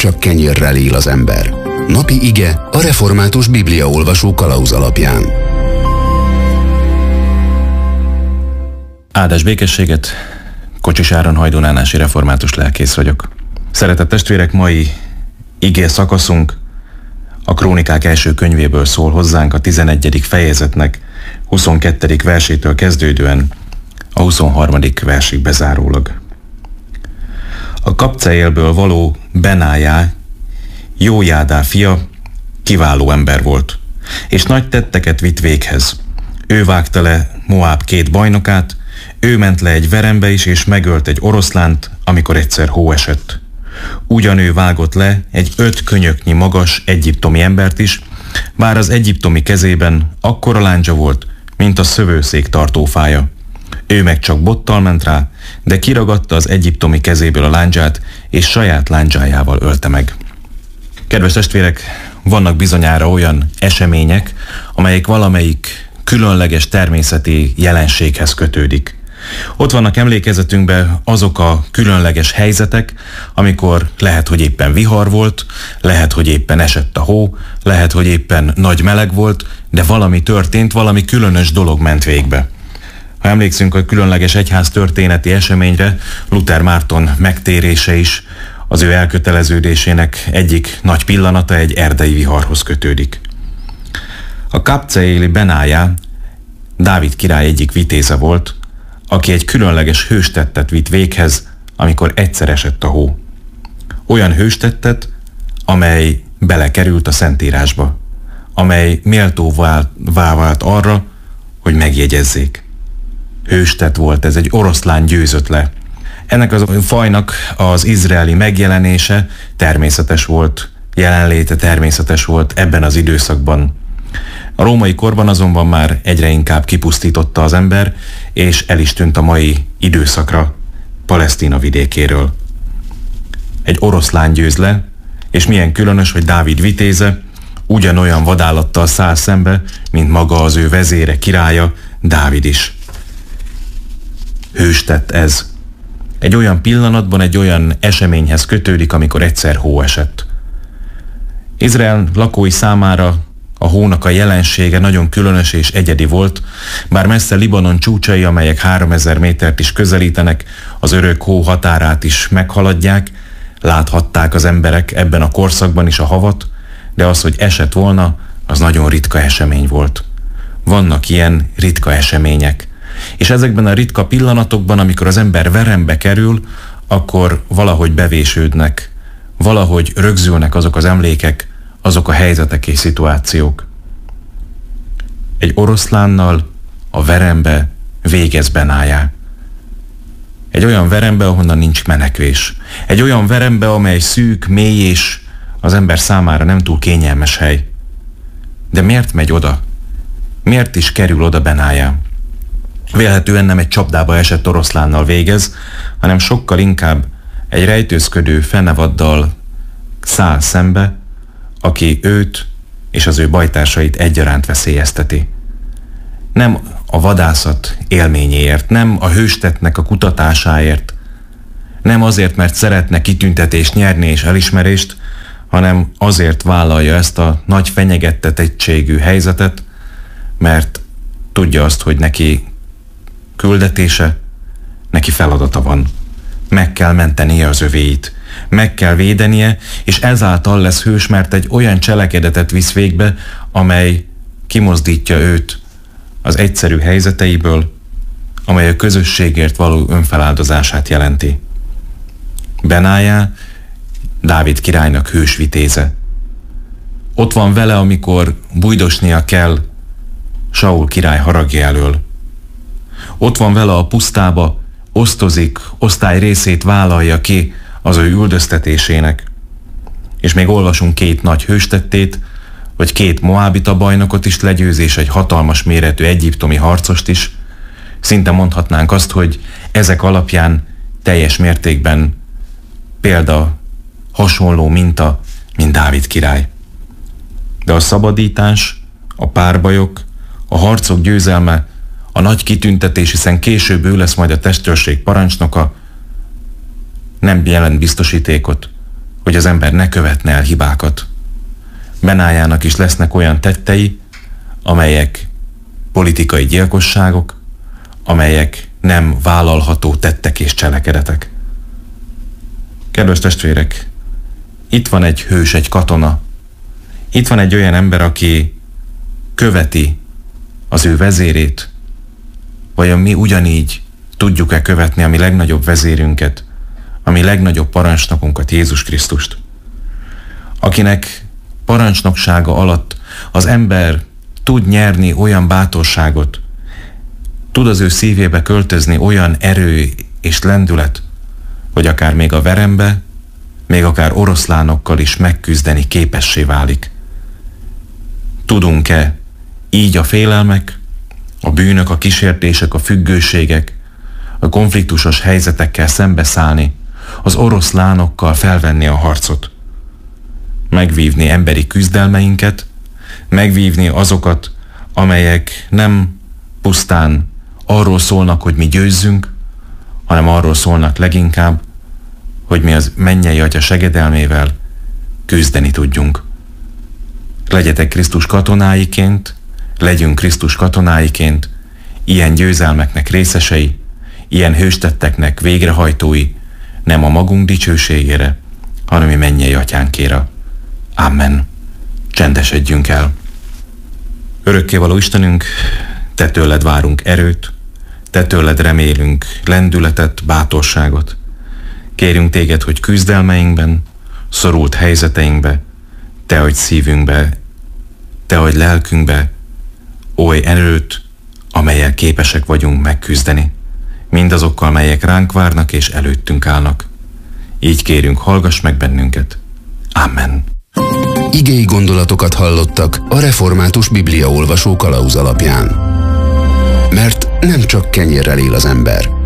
csak kenyérrel él az ember. Napi ige a református bibliaolvasó kalauz alapján. Áldás békességet, Kocsis Áron hajdunánási református lelkész vagyok. Szeretett testvérek, mai ige szakaszunk a Krónikák első könyvéből szól hozzánk, a 11. fejezetnek 22. versétől kezdődően a 23. versig bezárólag. A Kapceélből való Benájá, Jójádá fia, kiváló ember volt, és nagy tetteket vitt véghez. Ő vágta le Moáb 2 bajnokát, ő ment le egy verembe is, és megölt egy oroszlánt, amikor egyszer hó esett. Ugyanő vágott le egy 5 könyöknyi magas egyiptomi embert is, bár az egyiptomi kezében akkora láncsa volt, mint a szövőszék tartófája. Ő meg csak bottal ment rá, de kiragadta az egyiptomi kezéből a lándzsát, és saját lándzsájával ölte meg. Kedves testvérek, vannak bizonyára olyan események, amelyek valamelyik különleges természeti jelenséghez kötődik. Ott vannak emlékezetünkben azok a különleges helyzetek, amikor lehet, hogy éppen vihar volt, lehet, hogy éppen esett a hó, lehet, hogy éppen nagy meleg volt, de valami történt, valami különös dolog ment végbe. Ha emlékszünk a különleges egyház történeti eseményre, Luther Márton megtérése is az ő elköteleződésének egyik nagy pillanata egy erdei viharhoz kötődik. A kapceéli Benájá Dávid király egyik vitéze volt, aki egy különleges hőstettet vitt véghez, amikor egyszer esett a hó. Olyan hőstettet, amely belekerült a Szentírásba, amely méltóvá vált arra, hogy megjegyezzék. Hőstett volt ez, egy oroszlán győzött le. Ennek a fajnak az izraeli megjelenése természetes volt, jelenléte természetes volt ebben az időszakban. A római korban azonban már egyre inkább kipusztította az ember, és el is tűnt a mai időszakra Palesztina vidékéről. Egy oroszlán győz le, és milyen különös, hogy Dávid vitéze ugyanolyan vadállattal száll szembe, mint maga az ő vezére, királya, Dávid is. Hőstett ez. Egy olyan pillanatban, egy olyan eseményhez kötődik, amikor egyszer hó esett. Izrael lakói számára a hónak a jelensége nagyon különös és egyedi volt, bár messze Libanon csúcsai, amelyek 3000 métert is közelítenek, az örök hó határát is meghaladják, láthatták az emberek ebben a korszakban is a havat, de az, hogy esett volna, az nagyon ritka esemény volt. Vannak ilyen ritka események. És ezekben a ritka pillanatokban, amikor az ember verembe kerül, akkor valahogy bevésődnek, valahogy rögzülnek azok az emlékek, azok a helyzetek és szituációk. Egy oroszlánnal a verembe végez Benájá. Egy olyan verembe, ahonnan nincs menekvés. Egy olyan verembe, amely szűk, mély és az ember számára nem túl kényelmes hely. De miért megy oda? Miért is kerül oda Benájá? Vélhetően nem egy csapdába esett oroszlánnal végez, hanem sokkal inkább egy rejtőzködő fenevaddal száll szembe, aki őt és az ő bajtársait egyaránt veszélyezteti. Nem a vadászat élményéért, nem a hőstettnek a kutatásáért, nem azért, mert szeretne kitüntetést nyerni és elismerést, hanem azért vállalja ezt a nagy fenyegettetettségű helyzetet, mert tudja azt, hogy neki küldetése, neki feladata van. Meg kell mentenie az övéit, meg kell védenie, és ezáltal lesz hős, mert egy olyan cselekedetet visz végbe, amely kimozdítja őt az egyszerű helyzeteiből, amely a közösségért való önfeláldozását jelenti. Benájá Dávid királynak hős vitéze. Ott van vele, amikor bújdosnia kell Saul király haragja elől. Ott van vele a pusztába, osztozik, osztály részét vállalja ki az ő üldöztetésének. És még olvasunk 2 nagy hőstettét, vagy 2 moábita bajnokot is legyőz, és egy hatalmas méretű egyiptomi harcost is. Szinte mondhatnánk azt, hogy ezek alapján teljes mértékben példa, hasonló minta, mint Dávid király. De a szabadítás, a párbajok, a harcok győzelme, a nagy kitüntetés, hiszen később ő lesz majd a testőrség parancsnoka, nem jelent biztosítékot, hogy hogy az ember ne követne el hibákat. Benájának is lesznek olyan tettei, amelyek politikai gyilkosságok, amelyek nem vállalható tettek és cselekedetek. Kedves testvérek, itt van egy hős, egy katona. Itt van egy olyan ember, aki követi az ő vezérét. Vajon mi ugyanígy tudjuk-e követni a mi legnagyobb vezérünket, a mi legnagyobb parancsnokunkat, Jézus Krisztust? Akinek parancsnoksága alatt az ember tud nyerni olyan bátorságot, tud az ő szívébe költözni olyan erő és lendület, hogy akár még a verembe, még akár oroszlánokkal is megküzdeni képessé válik. Tudunk-e így a félelmek, a bűnök, a kísértések, a függőségek, a konfliktusos helyzetekkel szembeszállni, az oroszlánokkal felvenni a harcot, megvívni emberi küzdelmeinket, megvívni azokat, amelyek nem pusztán arról szólnak, hogy mi győzzünk, hanem arról szólnak leginkább, hogy mi az mennyei Atya segedelmével küzdeni tudjunk. Legyetek Krisztus katonáiként, legyünk Krisztus katonáiként, ilyen győzelmeknek részesei, ilyen hőstetteknek végrehajtói, nem a magunk dicsőségére, hanem mi mennyei Atyánkéra. Amen. Csendesedjünk el. Örökkévaló Istenünk, Te tőled várunk erőt, Te tőled remélünk lendületet, bátorságot. Kérünk Téged, hogy küzdelmeinkben, szorult helyzeteinkbe, Te adj szívünkbe, Te adj lelkünkbe oly erőt, amellyel képesek vagyunk megküzdeni, mindazokkal, melyek ránk várnak és előttünk állnak. Így kérünk, hallgass meg bennünket. Amen. Igei gondolatokat hallottak a Református Bibliaolvasó kalauz alapján. Mert nem csak kenyérrel él az ember,